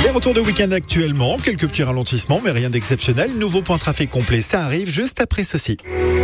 Les retours de week-end actuellement, quelques petits ralentissements, mais rien d'exceptionnel. Nouveau point trafic complet, ça arrive juste après ceci.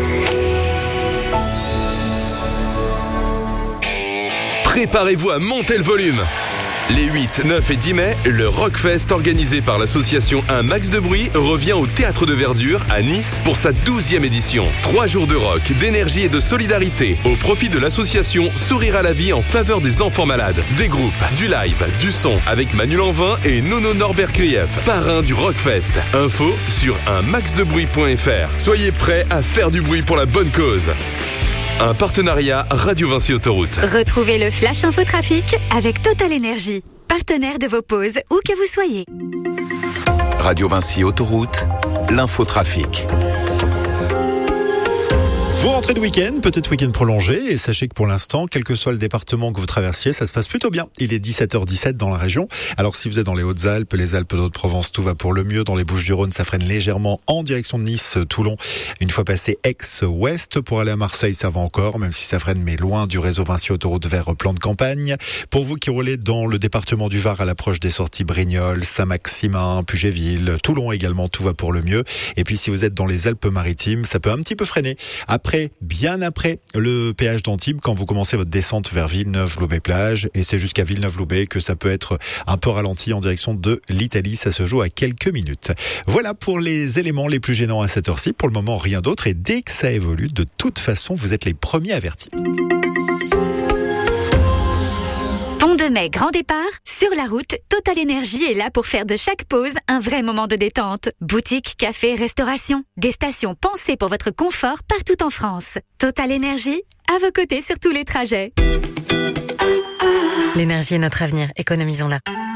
Préparez-vous à monter le volume. Les 8, 9 et 10 mai, le Rockfest organisé par l'association Un Max de Bruit revient au Théâtre de Verdure à Nice pour sa 12e édition. 3 jours de rock, d'énergie et de solidarité au profit de l'association Sourire à la vie en faveur des enfants malades. Des groupes, du live, du son avec Manu Lanvin et Nono Norbert Krief, parrain du Rockfest. Info sur unmaxdebruit.fr. Soyez prêts à faire du bruit pour la bonne cause. Un partenariat Radio Vinci Autoroute. Retrouvez le Flash Info Trafic avec Total Energy, partenaire de vos pauses, où que vous soyez. Radio Vinci Autoroute, l'infotrafic. Vous rentrez de week-end, peut-être week-end prolongé, et sachez que pour l'instant, quel que soit le département que vous traversiez, ça se passe plutôt bien. Il est 17h17 dans la région. Alors si vous êtes dans les Hautes-Alpes, les Alpes d'Haute-Provence, tout va pour le mieux. Dans les Bouches-du-Rhône, ça freine légèrement en direction de Nice, Toulon. Une fois passé Aix-Ouest, pour aller à Marseille, ça va encore, même si ça freine, mais loin du réseau Vinci Autoroute vers plan de campagne. Pour vous qui roulez dans le département du Var à l'approche des sorties Brignoles, Saint-Maximin, Puget-Ville, Toulon également, tout va pour le mieux. Et puis si vous êtes dans les Alpes-Maritimes, ça peut un petit peu freiner. Bien après le péage d'Antibes, quand vous commencez votre descente vers Villeneuve-Loubet-Plage, et c'est jusqu'à Villeneuve-Loubet que ça peut être un peu ralenti en direction de l'Italie. Ça se joue à quelques minutes. Voilà pour les éléments les plus gênants à cette heure-ci. Pour le moment, rien d'autre. Et dès que ça évolue, de toute façon, vous êtes les premiers avertis. Pont de Mai, grand départ. Sur la route, Total Energy est là pour faire de chaque pause un vrai moment de détente. Boutique, café, restauration. Des stations pensées pour votre confort partout en France. Total Energy, à vos côtés sur tous les trajets. L'énergie est notre avenir, économisons-la.